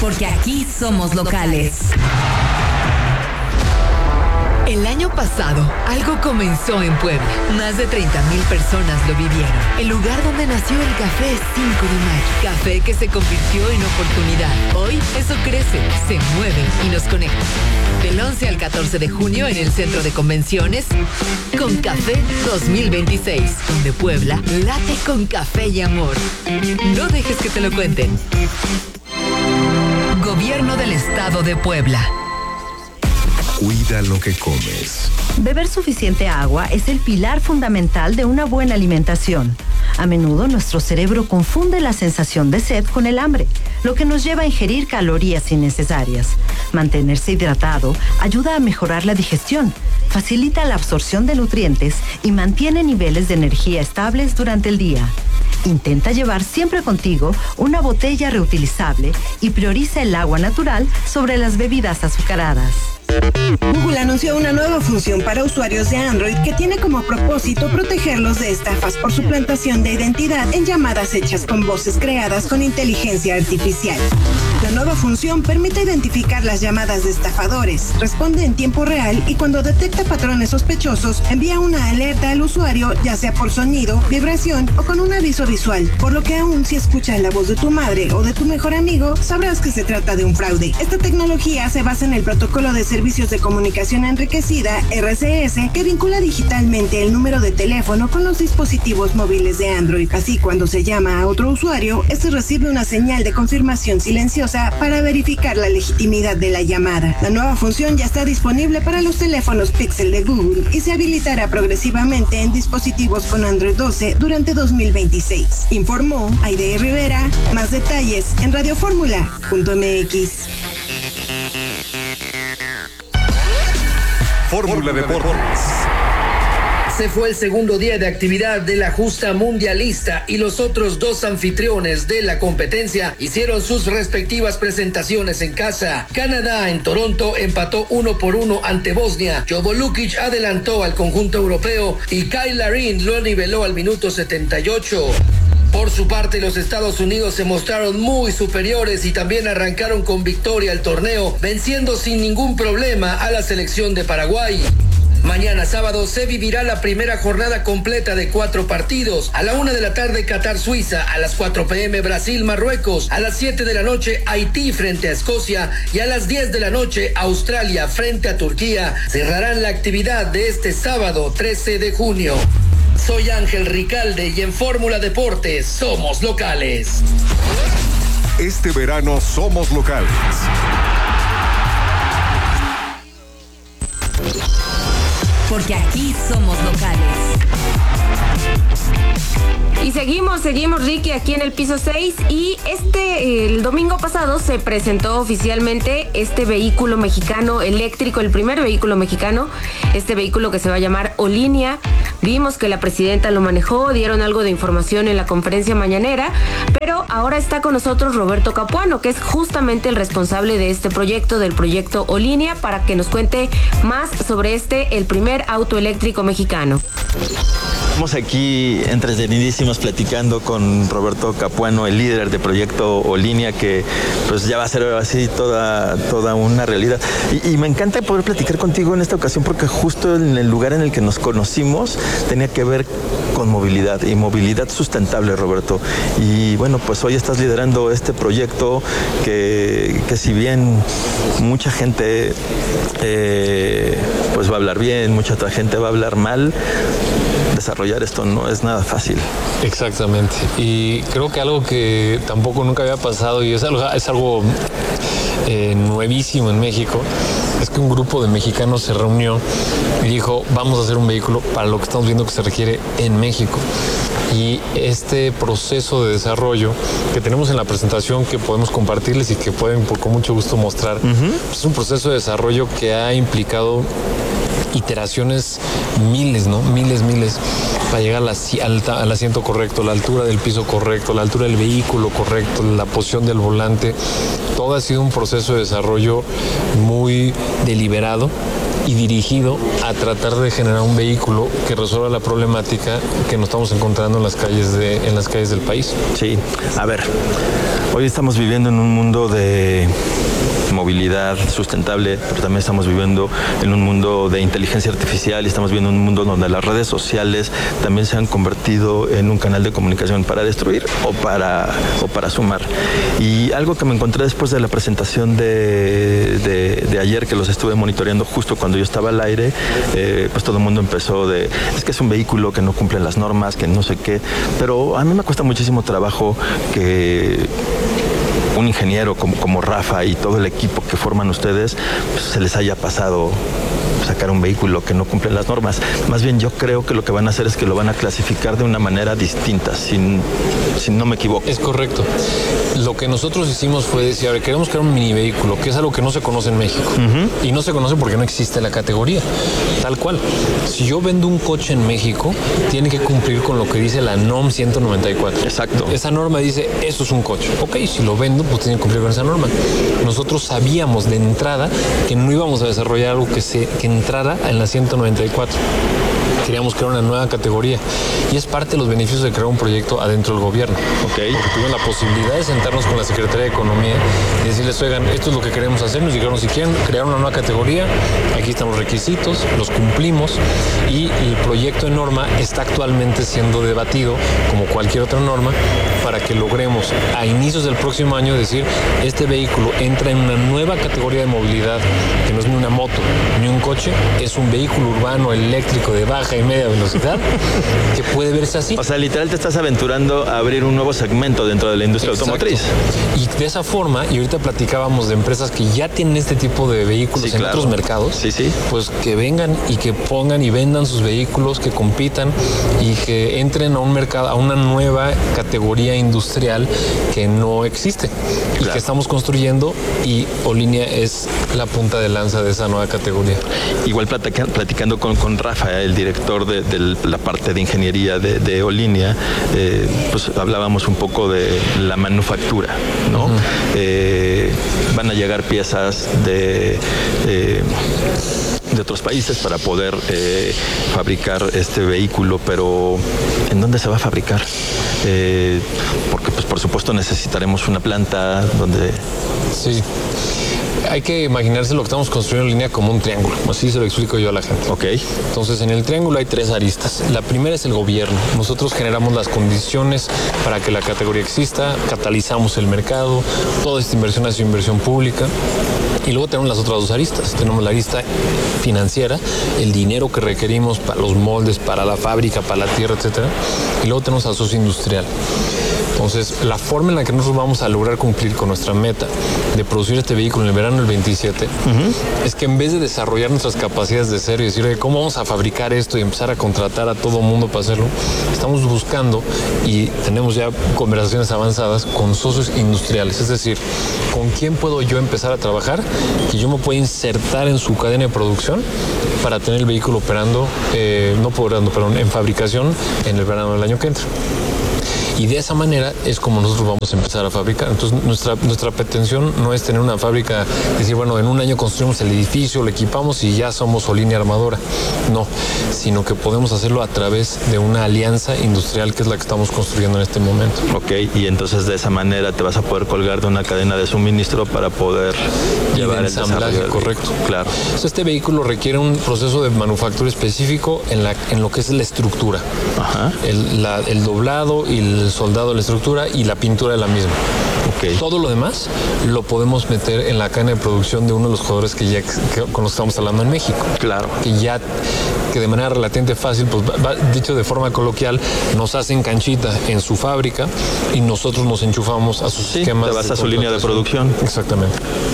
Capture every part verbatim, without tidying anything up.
Porque aquí somos locales. El año pasado, algo comenzó en Puebla. Más de treinta mil personas lo vivieron. El lugar donde nació el café cinco de mayo. Café que se convirtió en oportunidad. Hoy, eso crece, se mueve y nos conecta. Del once al catorce de junio en el Centro de Convenciones, Con Café dos mil veintiséis, donde Puebla late con café y amor. No dejes que te lo cuenten. Gobierno del Estado de Puebla. Cuida lo que comes. Beber suficiente agua es el pilar fundamental de una buena alimentación. A menudo nuestro cerebro confunde la sensación de sed con el hambre, lo que nos lleva a ingerir calorías innecesarias. Mantenerse hidratado ayuda a mejorar la digestión, facilita la absorción de nutrientes y mantiene niveles de energía estables durante el día. Intenta llevar siempre contigo una botella reutilizable y prioriza el agua natural sobre las bebidas azucaradas. Google anunció una nueva función para usuarios de Android que tiene como propósito protegerlos de estafas por suplantación de identidad en llamadas hechas con voces creadas con inteligencia artificial. La nueva función permite identificar las llamadas de estafadores, responde en tiempo real y cuando detecta patrones sospechosos, envía una alerta al usuario, ya sea por sonido, vibración o con un aviso visual, por lo que aún si escuchas la voz de tu madre o de tu mejor amigo, sabrás que se trata de un fraude. Esta tecnología se basa en el protocolo de Servicios de Comunicación Enriquecida, R C S, que vincula digitalmente el número de teléfono con los dispositivos móviles de Android. Así, cuando se llama a otro usuario, este recibe una señal de confirmación silenciosa para verificar la legitimidad de la llamada. La nueva función ya está disponible para los teléfonos Pixel de Google y se habilitará progresivamente en dispositivos con Android doce durante dos mil veintiséis. Informó Aide Rivera. Más detalles en radioformula punto m x. Fórmula Deportes. Se fue el segundo día de actividad de la justa mundialista y los otros dos anfitriones de la competencia hicieron sus respectivas presentaciones en casa. Canadá en Toronto empató uno por uno ante Bosnia. Jovo Lukic adelantó al conjunto europeo y Kyle Larin lo niveló al minuto setenta y ocho. Por su parte, los Estados Unidos se mostraron muy superiores y también arrancaron con victoria el torneo, venciendo sin ningún problema a la selección de Paraguay. Mañana sábado se vivirá la primera jornada completa de cuatro partidos. A la una de la tarde Qatar-Suiza, a las cuatro pm Brasil-Marruecos, a las siete de la noche Haití frente a Escocia y a las diez de la noche Australia frente a Turquía. Cerrarán la actividad de este sábado trece de junio. Soy Ángel Ricalde y en Fórmula Deportes somos locales. Este verano somos locales. Porque aquí somos locales. Y seguimos, seguimos, Ricky, aquí en el piso seis. Y este, el domingo pasado se presentó oficialmente este vehículo mexicano eléctrico, el primer vehículo mexicano, este vehículo que se va a llamar Olinia. Vimos que la presidenta lo manejó, dieron algo de información en la conferencia mañanera, pero ahora está con nosotros Roberto Capuano, que es justamente el responsable de este proyecto, del proyecto Olinia, para que nos cuente más sobre este, el primer auto eléctrico mexicano. Estamos aquí entretenidísimos platicando con Roberto Capuano, el líder de proyecto Olinia, que pues ya va a ser así toda, toda una realidad. Y, y me encanta poder platicar contigo en esta ocasión porque justo en el lugar en el que nos conocimos tenía que ver con movilidad y movilidad sustentable, Roberto. Y bueno, pues hoy estás liderando este proyecto que, que si bien mucha gente eh, pues va a hablar bien, mucha otra gente va a hablar mal, desarrollar esto no es nada fácil. Exactamente. Y creo que algo que tampoco nunca había pasado y es algo, es algo eh, nuevísimo en México, es que un grupo de mexicanos se reunió y dijo, vamos a hacer un vehículo para lo que estamos viendo que se requiere en México. Y este proceso de desarrollo que tenemos en la presentación que podemos compartirles y que pueden con mucho gusto mostrar, uh-huh. pues es un proceso de desarrollo que ha implicado iteraciones miles, ¿no? Miles, miles, para llegar al, al, al asiento correcto, la altura del piso correcto, la altura del vehículo correcto, la posición del volante. Todo ha sido un proceso de desarrollo muy deliberado y dirigido a tratar de generar un vehículo que resuelva la problemática que nos estamos encontrando en las calles de, en las calles del país. Sí, a ver, hoy estamos viviendo en un mundo de movilidad sustentable, pero también estamos viviendo en un mundo de inteligencia artificial y estamos viviendo en un mundo donde las redes sociales también se han convertido en un canal de comunicación para destruir o para, o para sumar. Y algo que me encontré después de la presentación de, de, de ayer, que los estuve monitoreando justo cuando yo estaba al aire, eh, pues todo el mundo empezó de, es que es un vehículo que no cumple las normas, que no sé qué, pero a mí me cuesta muchísimo trabajo que un ingeniero como, como Rafa y todo el equipo que forman ustedes, pues, se les haya pasado sacar un vehículo que no cumple las normas. Más bien yo creo que lo que van a hacer es que lo van a clasificar de una manera distinta, sin, si no me equivoco. Es correcto. Lo que nosotros hicimos fue decir, a ver, queremos crear un mini vehículo, que es algo que no se conoce en México. Uh-huh. Y no se conoce porque no existe la categoría. Tal cual. Si yo vendo un coche en México, tiene que cumplir con lo que dice la NOM ciento noventa y cuatro. Exacto. Esa norma dice, eso es un coche. Ok, si lo vendo, pues tiene que cumplir con esa norma. Nosotros sabíamos de entrada que no íbamos a desarrollar algo que, se, que entrara en la ciento noventa y cuatro. Queríamos crear una nueva categoría y es parte de los beneficios de crear un proyecto adentro del gobierno. Okay. Porque tuvimos la posibilidad de sentarnos con la Secretaría de Economía y decirles, oigan, esto es lo que queremos hacer. Nos dijeron, si quieren crear una nueva categoría, aquí están los requisitos, los cumplimos y el proyecto de norma está actualmente siendo debatido como cualquier otra norma para que logremos a inicios del próximo año decir, este vehículo entra en una nueva categoría de movilidad que no es ni una moto ni un coche, es un vehículo urbano eléctrico de baja y media velocidad que puede verse así. O sea, literal te estás aventurando a abrir un nuevo segmento dentro de la industria Exacto. automotriz. Y de esa forma, y ahorita platicábamos de empresas que ya tienen este tipo de vehículos sí, en claro. otros mercados, sí, sí. pues que vengan y que pongan y vendan sus vehículos, que compitan y que entren a un mercado, a una nueva categoría industrial que no existe y claro. que estamos construyendo, y Olinia es la punta de lanza de esa nueva categoría. Igual platica, platicando con, con Rafa, el director de, de la parte de ingeniería de, de Olinia, eh, pues hablábamos un poco de la manufactura, ¿no? Uh-huh. Eh, van a llegar piezas de... Eh, de otros países para poder eh, fabricar este vehículo, pero ¿en dónde se va a fabricar? Eh, porque pues por supuesto necesitaremos una planta donde... Sí. Hay que imaginarse lo que estamos construyendo en línea como un triángulo, así se lo explico yo a la gente. Ok. Entonces, en el triángulo hay tres aristas. La primera es el gobierno. Nosotros generamos las condiciones para que la categoría exista, catalizamos el mercado, toda esta inversión es inversión pública. Y luego tenemos las otras dos aristas. Tenemos la arista financiera, el dinero que requerimos para los moldes, para la fábrica, para la tierra, etcétera. Y luego tenemos al socio industrial. Entonces, la forma en la que nosotros vamos a lograr cumplir con nuestra meta de producir este vehículo en el verano del veintisiete uh-huh. es que en vez de desarrollar nuestras capacidades de cero y decir, oye, ¿cómo vamos a fabricar esto y empezar a contratar a todo mundo para hacerlo? Estamos buscando y tenemos ya conversaciones avanzadas con socios industriales. Es decir, ¿con quién puedo yo empezar a trabajar que yo me pueda insertar en su cadena de producción para tener el vehículo operando, eh, no operando, perdón, en fabricación en el verano del año que entra? Y de esa manera es como nosotros vamos a empezar a fabricar. Entonces, nuestra, nuestra pretensión no es tener una fábrica, decir, bueno, en un año construimos el edificio, lo equipamos y ya somos Olinia Armadora. No, sino que podemos hacerlo a través de una alianza industrial que es la que estamos construyendo en este momento. Ok, y entonces de esa manera te vas a poder colgar de una cadena de suministro para poder y llevar de el ensamblaje, correcto. Claro. Entonces, este vehículo requiere un proceso de manufactura específico en, la, en lo que es la estructura. Ajá. El, la, el doblado y el soldado de la estructura y la pintura de la misma. Okay. Todo lo demás lo podemos meter en la cadena de producción de uno de los jugadores que ya que, con los que estamos hablando en México. Claro. Que ya, que de manera relativamente fácil, pues va, dicho de forma coloquial, nos hacen canchita en su fábrica y nosotros nos enchufamos a sus sí, esquemas. Te vas a su línea de producción. Exactamente.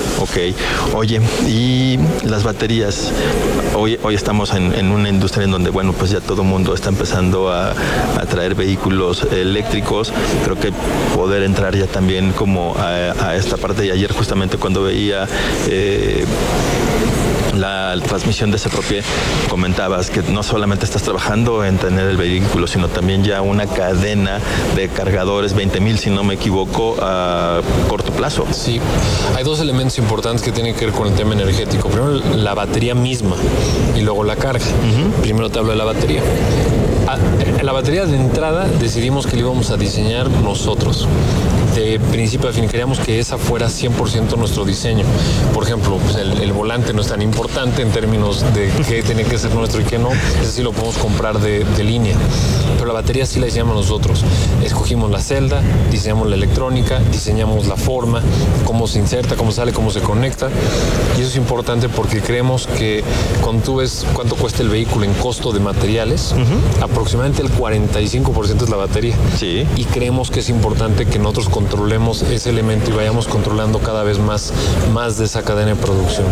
Ok. Oye, y las baterías. Hoy, hoy estamos en, en una industria en donde, bueno, pues ya todo el mundo está empezando a, a traer vehículos eléctricos. Creo que poder entrar ya también como a, a esta parte. Y ayer justamente cuando veía eh, la transmisión de Cepropié, comentabas que no solamente estás trabajando en tener el vehículo, sino también ya una cadena de cargadores, veinte mil si no me equivoco, a corto plazo. Sí, hay dos elementos importantes que tienen que ver con el tema energético. Primero, la batería misma y luego la carga. Uh-huh. Primero te hablo de la batería. La batería de entrada decidimos que la íbamos a diseñar nosotros. De principio a fin queríamos que esa fuera cien por ciento nuestro diseño. Por ejemplo, pues el, el volante no es tan importante en términos de qué tiene que ser nuestro y qué no. Ese sí lo podemos comprar de, de línea. Pero la batería sí la diseñamos nosotros. Escogimos la celda, diseñamos la electrónica, diseñamos la forma, cómo se inserta, cómo sale, cómo se conecta. Y eso es importante porque creemos que cuando tú ves cuánto cuesta el vehículo en costo de materiales, uh-huh. aproximadamente el cuarenta y cinco por ciento es la batería. Sí. Y creemos que es importante que nosotros controlemos ese elemento y vayamos controlando cada vez más, más de esa cadena de producción.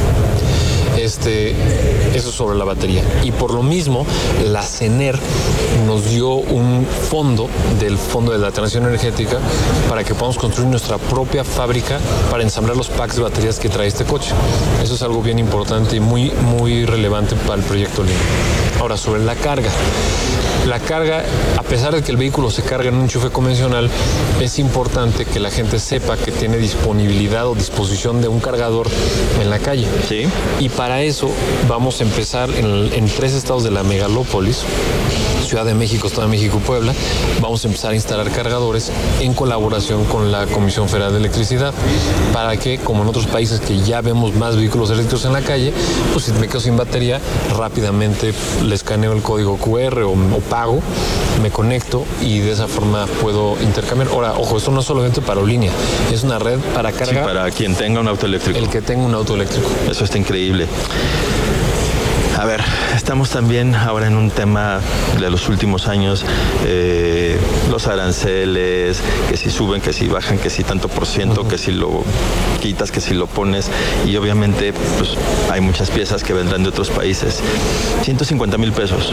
Este, eso sobre la batería. Y por lo mismo, la CENER nos dio un fondo del Fondo de la Transición Energética para que podamos construir nuestra propia fábrica para ensamblar los packs de baterías que trae este coche. Eso es algo bien importante y muy, muy relevante para el proyecto Línea. Ahora, sobre la carga. La carga, a pesar de que el vehículo se carga en un enchufe convencional, es importante que la gente sepa que tiene disponibilidad o disposición de un cargador en la calle. Sí. Y para eso vamos a empezar en, en tres estados de la megalópolis, Ciudad de México, Estado de México y Puebla. Vamos a empezar a instalar cargadores en colaboración con la Comisión Federal de Electricidad, para que, como en otros países que ya vemos más vehículos eléctricos en la calle, pues si me quedo sin batería, rápidamente le escaneo el código cu erre o, o pago, me conecto y de esa forma puedo intercambiar. Ahora, ojo, esto no es solamente para Olínea, es una red para carga. Sí, para quien tenga un auto eléctrico. El que tenga un auto eléctrico. Eso está increíble. A ver, estamos también ahora en un tema de los últimos años, eh, los aranceles, que si suben, que si bajan, que si tanto por ciento, uh-huh. que si lo quitas, que si lo pones, y obviamente pues hay muchas piezas que vendrán de otros países. ciento cincuenta mil pesos.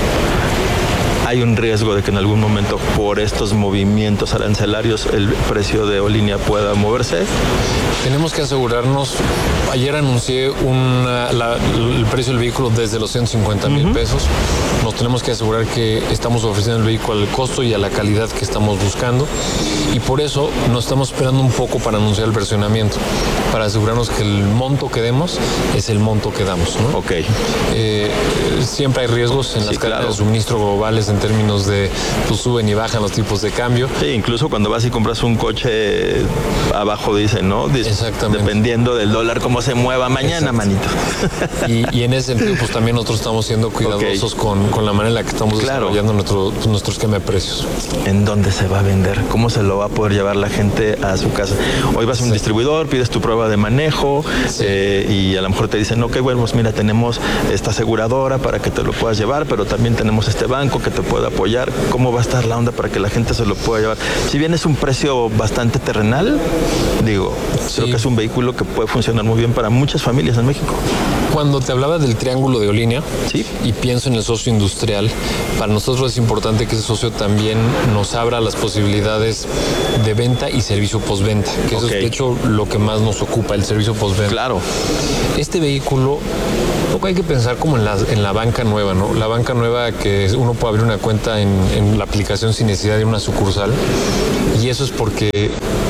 ¿Hay un riesgo de que en algún momento por estos movimientos arancelarios el precio de Olínea pueda moverse? Tenemos que asegurarnos. Ayer anuncié una, la, el precio del vehículo desde los ciento cincuenta mil uh-huh. pesos. Nos tenemos que asegurar que estamos ofreciendo el vehículo al costo y a la calidad que estamos buscando. Y por eso nos estamos esperando un poco para anunciar el versionamiento, para asegurarnos que el monto que demos es el monto que damos, ¿no? Ok. Eh, siempre hay riesgos en sí, las cadenas claro. de suministro globales en términos de pues suben y bajan los tipos de cambio. Sí, incluso cuando vas y compras un coche, abajo dicen, ¿no? Exactamente. Dependiendo del dólar cómo se mueva mañana, Exacto. manito. Y, y en ese sentido, pues también nosotros estamos siendo cuidadosos okay. con, con la manera en la que estamos claro. desarrollando nuestro, pues, nuestro esquema de precios. ¿En dónde se va a vender? ¿Cómo se lo va a poder llevar la gente a su casa? Hoy vas a un sí. distribuidor, pides tu prueba de manejo sí. eh, y a lo mejor te dicen, ok, bueno, pues mira, tenemos esta aseguradora para que te lo puedas llevar, pero también tenemos este banco que te puede apoyar. ¿Cómo va a estar la onda para que la gente se lo pueda llevar? Si bien es un precio bastante terrenal, digo, sí. creo que es un vehículo que puede funcionar muy bien para muchas familias en México. Cuando te hablaba del triángulo de Olínea ¿Sí? y pienso en el socio industrial, para nosotros es importante que ese socio también nos abra las posibilidades de venta y servicio postventa, que okay. eso es de hecho lo que más nos ocupa, el servicio postventa. Claro. Este vehículo, poco hay que pensar como en la, en la banca nueva, ¿no? La banca nueva que uno puede abrir una cuenta en, en la aplicación sin necesidad de una sucursal, y eso es porque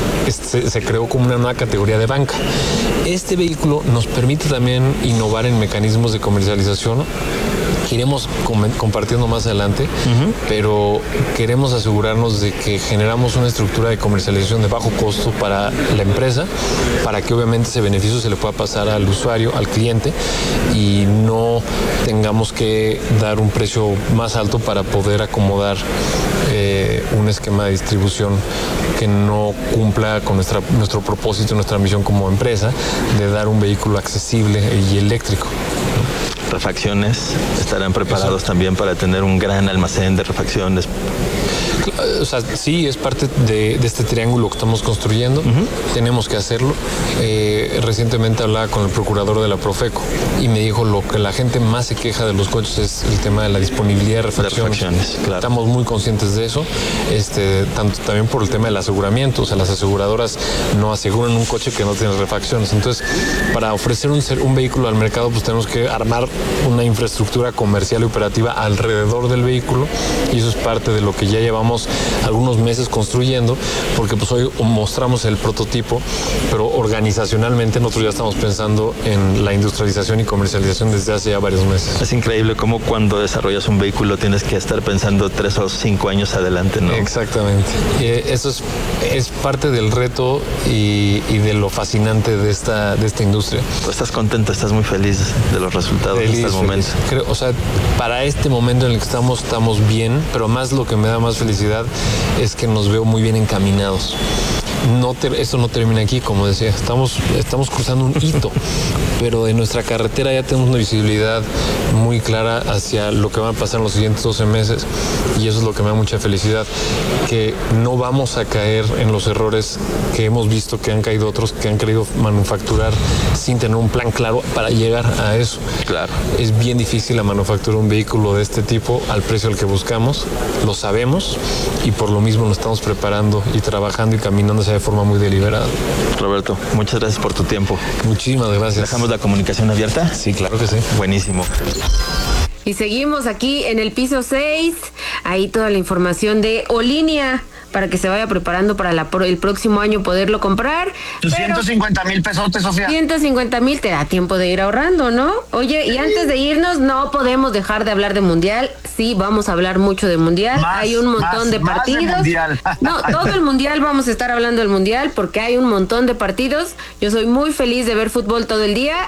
Se, se creó como una nueva categoría de banca. Este vehículo nos permite también innovar en mecanismos de comercialización que iremos com- compartiendo más adelante, uh-huh. pero queremos asegurarnos de que generamos una estructura de comercialización de bajo costo para la empresa, para que obviamente ese beneficio se le pueda pasar al usuario, al cliente, y no tengamos que dar un precio más alto para poder acomodar eh, un esquema de distribución que no cumpla con nuestra, nuestro propósito, nuestra misión como empresa de dar un vehículo accesible y eléctrico. Refacciones estarán preparados Exacto. también para tener un gran almacén de refacciones. O sea, sí, es parte de, de este triángulo que estamos construyendo. Uh-huh. Tenemos que hacerlo. Eh, recientemente hablaba con el procurador de la Profeco y me dijo lo que la gente más se queja de los coches es el tema de la disponibilidad de refacciones. De refacciones, claro. Estamos muy conscientes de eso, este, tanto también por el tema del aseguramiento. O sea, las aseguradoras no aseguran un coche que no tiene refacciones. Entonces, para ofrecer un, un vehículo al mercado, pues tenemos que armar una infraestructura comercial y operativa alrededor del vehículo, y eso es parte de lo que ya llevamos algunos meses construyendo, porque pues hoy mostramos el prototipo, pero organizacionalmente nosotros ya estamos pensando en la industrialización y comercialización desde hace ya varios meses. Es increíble cómo cuando desarrollas un vehículo tienes que estar pensando tres o cinco años adelante, ¿no? Exactamente. Eh, eso es, es parte del reto y, y de lo fascinante de esta, de esta industria. ¿Tú estás contento, estás muy feliz de los resultados feliz, hasta el momento? Creo, o sea, para este momento en el que estamos, estamos bien, pero más lo que me da más felicidad es que nos veo muy bien encaminados. No te, esto no termina aquí, como decía, estamos, estamos cruzando un hito, pero en nuestra carretera ya tenemos una visibilidad muy clara hacia lo que va a pasar en los siguientes doce meses, y eso es lo que me da mucha felicidad, que no vamos a caer en los errores que hemos visto que han caído otros, que han querido manufacturar sin tener un plan claro para llegar a eso. Claro. Es bien difícil la manufactura de un vehículo de este tipo al precio al que buscamos, lo sabemos, y por lo mismo nos estamos preparando y trabajando y caminando de forma muy deliberada. Roberto, muchas gracias por tu tiempo. Muchísimas gracias. ¿Dejamos la comunicación abierta? Sí, claro que sí. Buenísimo. Y seguimos aquí en el piso seis, ahí toda la información de Olinia, para que se vaya preparando para la, el próximo año poderlo comprar. Tus ciento cincuenta mil pesotes, Sofía. ciento cincuenta mil te da tiempo de ir ahorrando, ¿no? Oye, y antes de irnos, no podemos dejar de hablar de Mundial. Sí, vamos a hablar mucho de Mundial. Más, hay un montón más, de partidos. Más de mundial. No, todo el Mundial vamos a estar hablando del Mundial porque hay un montón de partidos. Yo soy muy feliz de ver fútbol todo el día,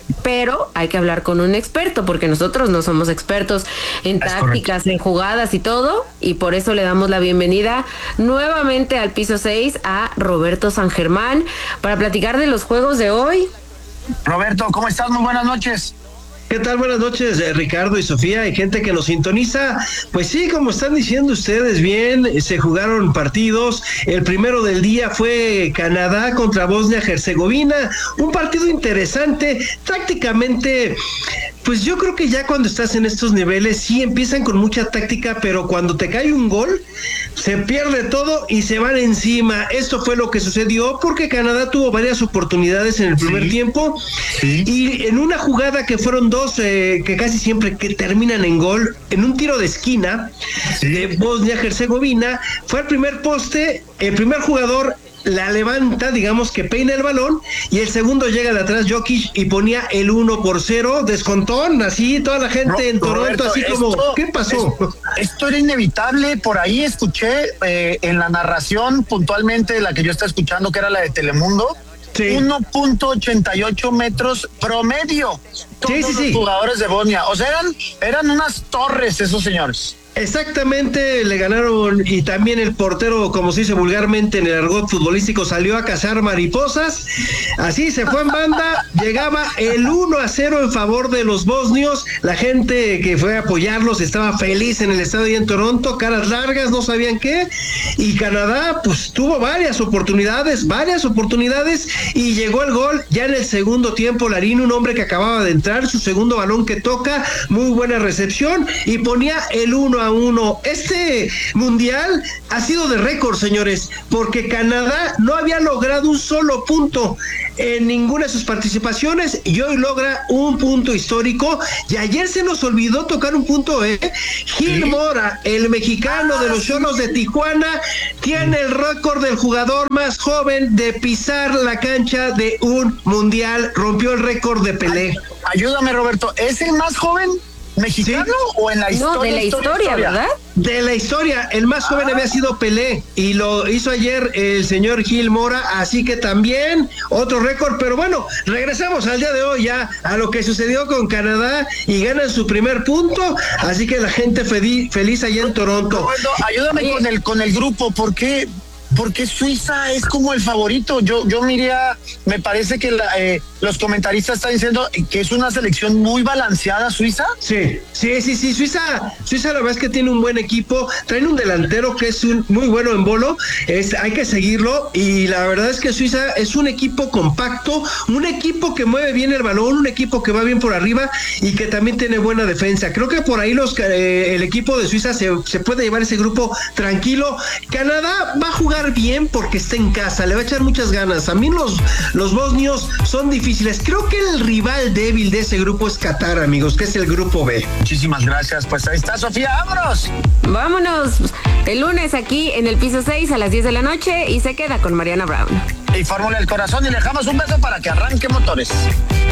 pero hay que hablar con un experto porque nosotros no somos expertos en es tácticas, correcto. En jugadas y todo, y por eso le damos la bienvenida nuevamente al piso seis a Roberto San Germán para platicar de los juegos de hoy. Roberto, ¿cómo estás? Muy buenas noches. ¿Qué tal? Buenas noches, eh, Ricardo y Sofía, y gente que nos sintoniza. Pues sí, como están diciendo ustedes bien, se jugaron partidos. El primero del día fue Canadá contra Bosnia-Herzegovina, un partido interesante, tácticamente. Pues yo creo que ya cuando estás en estos niveles sí empiezan con mucha táctica, pero cuando te cae un gol se pierde todo y se van encima. Esto fue lo que sucedió porque Canadá tuvo varias oportunidades en el primer sí. tiempo sí. y en una jugada que fueron dos eh, que casi siempre que terminan en gol, en un tiro de esquina sí. de Bosnia-Herzegovina, fue el primer poste, el primer jugador la levanta, digamos que peina el balón, y el segundo llega de atrás Jokic y ponía el uno por cero, descontón, así toda la gente Ro- en Toronto, Roberto, así como, esto, ¿qué pasó? Esto, esto era inevitable, por ahí escuché eh, en la narración puntualmente la que yo estaba escuchando, que era la de Telemundo, sí. uno punto ochenta y ocho metros promedio, todos sí, sí, los sí. jugadores de Bosnia, o sea, eran, eran unas torres esos señores. Exactamente, le ganaron, y también el portero, como se dice vulgarmente en el argot futbolístico, salió a cazar mariposas, así se fue en banda, llegaba el uno a cero en favor de los bosnios, la gente que fue a apoyarlos estaba feliz en el estadio en Toronto, caras largas, no sabían qué, y Canadá pues tuvo varias oportunidades, varias oportunidades, y llegó el gol ya en el segundo tiempo. Larín, un hombre que acababa de entrar, su segundo balón que toca, muy buena recepción, y ponía el uno a uno. Este mundial ha sido de récord, señores, porque Canadá no había logrado un solo punto en ninguna de sus participaciones y hoy logra un punto histórico, y ayer se nos olvidó tocar un punto, ¿eh? Gil Mora, el mexicano de los Xolos de Tijuana, tiene el récord del jugador más joven de pisar la cancha de un mundial, rompió el récord de Pelé. Ayúdame, Roberto, ¿es el más joven mexicano sí. o en la historia? No, de la historia, historia, ¿verdad? De la historia, el más joven ah. había sido Pelé y lo hizo ayer el señor Gil Mora, así que también otro récord. Pero bueno, regresamos al día de hoy ya a lo que sucedió con Canadá y ganan su primer punto, así que la gente feliz, feliz allá en Toronto. Bueno, ayúdame Oye. con el con el grupo, ¿por qué? porque Suiza es como el favorito. Yo, yo miría, me parece que la, eh, los comentaristas están diciendo que es una selección muy balanceada, Suiza. Sí, sí, sí, sí, Suiza, Suiza la verdad es que tiene un buen equipo, traen un delantero que es un, muy bueno en bolo, es, hay que seguirlo, y la verdad es que Suiza es un equipo compacto, un equipo que mueve bien el balón, un equipo que va bien por arriba y que también tiene buena defensa. Creo que por ahí los eh, el equipo de Suiza se, se puede llevar ese grupo tranquilo. Canadá va a jugar bien porque está en casa, le va a echar muchas ganas. A mí los, los bosnios son difíciles. Creo que el rival débil de ese grupo es Qatar, amigos, que es el grupo B. Muchísimas gracias. Pues ahí está, Sofía, vámonos. Vámonos el lunes aquí en el piso seis a las diez de la noche y se queda con Mariana Brown. Y Fórmula del Corazón y le dejamos un beso para que arranque motores.